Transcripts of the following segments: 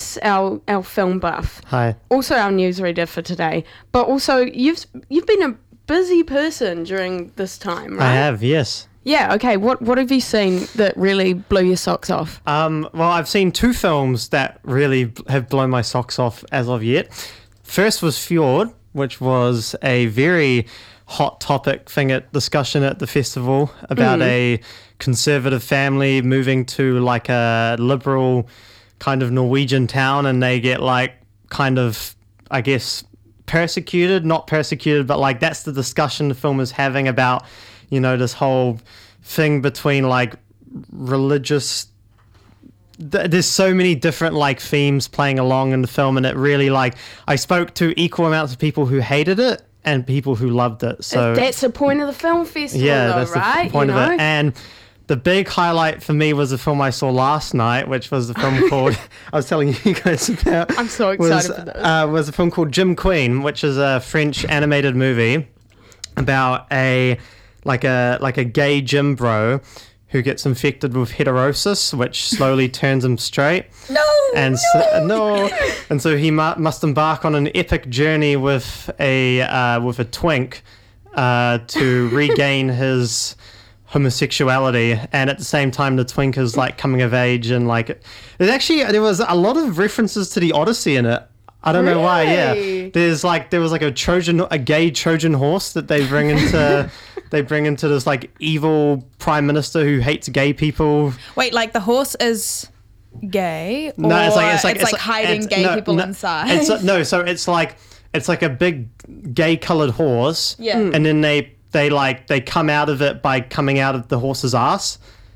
Chris, our film buff. Hi. Also our newsreader for today. But also, you've been a busy person during this time, right? I have, yes. Yeah, okay. What have you seen that really blew your socks off? Well, I've seen two films that really have blown my socks off as of yet. First was Fjord, which was a very hot topic discussion at the festival about a conservative family moving to like a liberal kind of Norwegian town, and they get like kind of, I guess, not persecuted, but like that's the discussion the film is having about, you know, this whole thing between like religious. There's so many different like themes playing along in the film, and it really like I spoke to equal amounts of people who hated it and people who loved it. So that's the point of the film festival, that's right? the point of it. And the big highlight for me was the film I saw last night, which was the film called I was telling you guys about. I'm so excited for this. Was a film called Jim Queen, which is a French animated movie about a gay gym bro who gets infected with heterosis, which slowly turns him straight. And so he must embark on an epic journey with a twink to regain his homosexuality, and at the same time the twink is like coming of age, and like there was a lot of references to the Odyssey in it. I don't know why. Yeah, there was like a gay Trojan horse that they bring into this like evil prime minister who hates gay people. Wait, like the horse is gay? No, it's like hiding gay people inside. It's like a big gay colored horse. Yeah. And then they come out of it by coming out of the horse's ass.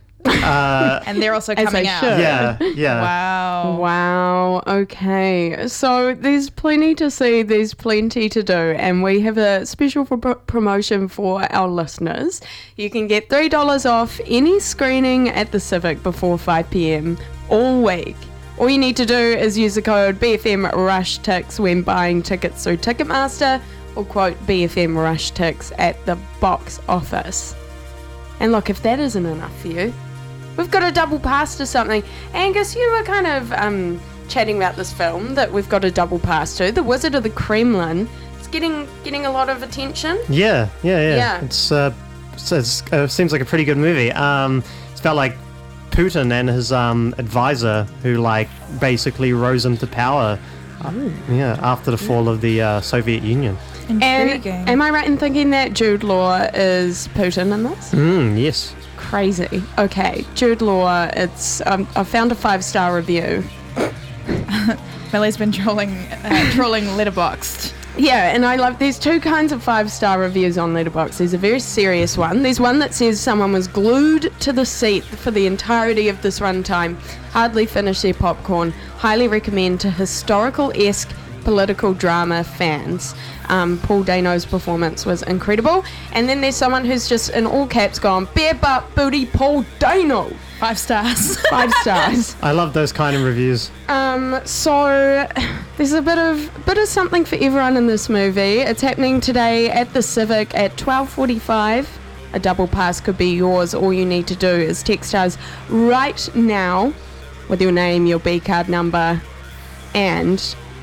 And they're also coming out. Yeah. Wow. Okay. So there's plenty to see, there's plenty to do, and we have a special promotion for our listeners. You can get $3 off any screening at the Civic before 5 p.m. all week. All you need to do is use the code BFM Rush Tix when buying tickets through Ticketmaster, or quote BFM Rush Tix at the box office. And look, if that isn't enough for you, we've got a double pass to something. Angus, you were kind of chatting about this film that we've got a double pass to, The Wizard of the Kremlin. It's getting a lot of attention. Yeah. It seems like a pretty good movie. It's about like Putin and his advisor who like basically rose into power. After the fall of the Soviet Union. Intriguing. And am I right in thinking that Jude Law is Putin in this? Yes. Crazy. Okay, Jude Law. It's I found a 5-star review. Millie's been trolling Letterboxd. Yeah, and I love. There's two kinds of 5-star reviews on Letterboxd. There's a very serious one. There's one that says someone was glued to the seat for the entirety of this runtime, hardly finished their popcorn. Highly recommend to historical-esque political drama fans. Paul Dano's performance was incredible. And then there's someone who's just in all caps gone, bare butt booty Paul Dano. 5 stars. 5 stars. I love those kind of reviews. So there's a bit of something for everyone in this movie. It's happening today at the Civic at 12:45. A double pass could be yours. All you need to do is text us right now with your name, your B card number, and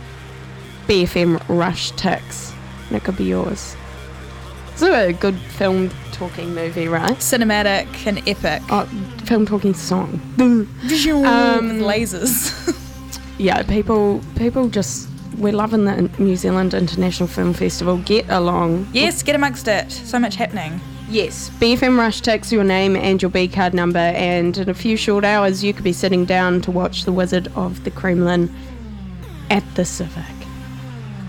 BFM Rush Tix, and it could be yours. It's a good film talking movie, right? Cinematic and epic. Oh, film talking song. With lasers. Yeah, people just, we're loving the New Zealand International Film Festival. Get along. Yes, get amongst it. So much happening. Yes, BFM Rush takes your name and your B card number, and in a few short hours you could be sitting down to watch The Wizard of the Kremlin at the Civic.